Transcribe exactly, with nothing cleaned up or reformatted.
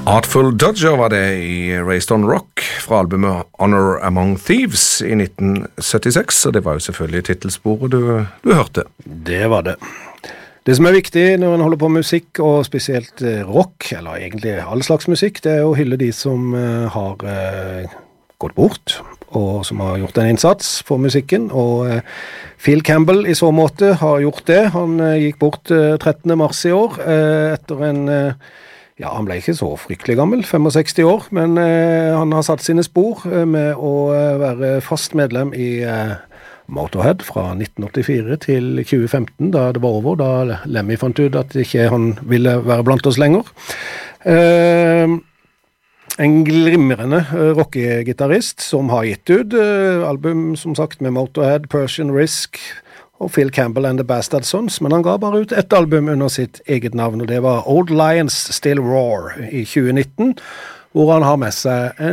Artful Dodger var det i Raised on Rock fra albumet Honor Among Thieves i nitten syttiseks, og det var jo selvfølgelig titelsporet du, du hørte. Det var det. Det som er viktig når man holder på med musikk, og spesielt rock, eller egentlig all slags musikk, det er å hylle de som uh, har uh, gått bort, og som har gjort en innsats på musikken, og uh, Phil Campbell i så måte har gjort det. Han uh, gikk bort uh, trettende mars i år, uh, etter en... Uh, Ja, han ble ikke så fryktelig gammel, sekstifem år, men eh, han har satt sine spor eh, med å eh, være fast medlem i eh, Motorhead fra nitten åttifire til tjue femten, da det var over, da Lemmy fant ut at ikke han ville være blant oss lenger. Eh, en glimrende eh, rockegitarrist som har gitt ut eh, album, som sagt, med Motorhead, Persian Risk, og Phil Campbell and the Bastard Sons, men han ga bare ut ett album under sitt eget navn, og det var Old Lions Still Roar i tjue nitten, hvor han har med seg en